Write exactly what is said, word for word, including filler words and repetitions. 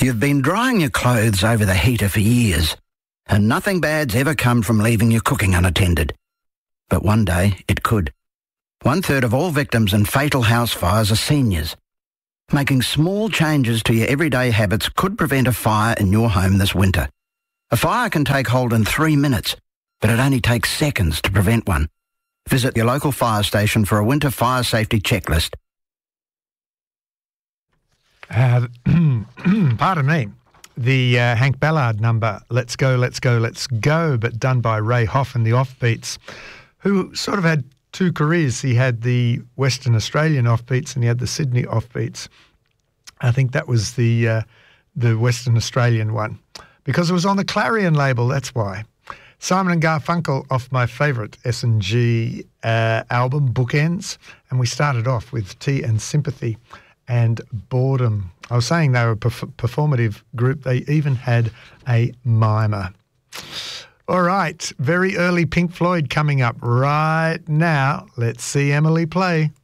You've been drying your clothes over the heater for years, and nothing bad's ever come from leaving your cooking unattended. But one day it could. One third of all victims in fatal house fires are seniors. Making small changes to your everyday habits could prevent a fire in your home this winter. A fire can take hold in three minutes, but it only takes seconds to prevent one. Visit your local fire station for a winter fire safety checklist. Uh, pardon me. The uh, Hank Ballard number, Let's Go, Let's Go, Let's Go, but done by Ray Hoff and the Offbeats, who sort of had two careers. He had the Western Australian Offbeats and he had the Sydney Offbeats. I think that was the uh, the Western Australian one, because it was on the Clarion label, that's why. Simon and Garfunkel off my favourite S and G uh, album, Bookends, and we started off with Tea and Sympathy and Boredom. I was saying they were a perf- performative group. They even had a mimer. All right, very early Pink Floyd coming up right now. Let's see Emily play.